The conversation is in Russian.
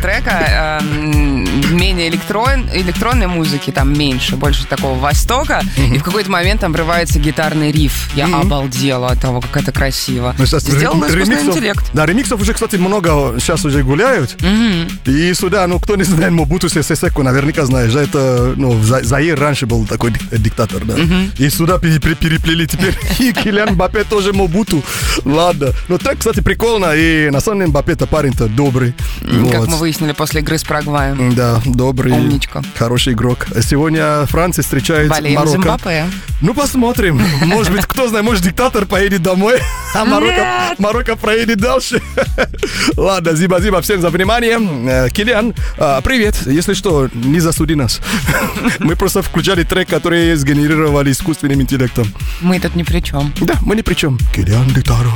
трека, менее электронной музыки, там меньше, больше такого востока, и в какой-то момент там врывается гитарный риф. Я обалдела от того, как это красиво. Сделал искусственный интеллект. Да, ремиксов уже, кстати, много сейчас уже гуляют. И сюда, кто не знает Мобуту Сесе Секо, наверняка знаешь, да, это, Заир раньше был такой диктатор, да. И сюда переплели теперь и Килиан Мбаппе тоже Мобуту. Ладно. Но трек, кстати, прикольно, и на самом деле Мбаппе это парень-то добрый. Как мы выяснили после игры с Парагваем. Да, добрый. Умничка. Хороший игрок. Сегодня Франция встречает Болеем Марокко. за Мбаппе. Посмотрим. Может быть, кто знает, может, диктатор поедет домой, а Марокко проедет дальше. Ладно, спасибо всем за внимание. Килиан, привет. Если что, не засуди нас. Мы просто включали трек, который сгенерировали искусственным интеллектом. Мы тут ни при чем. Да, мы ни при чем. Килиан Диктатор.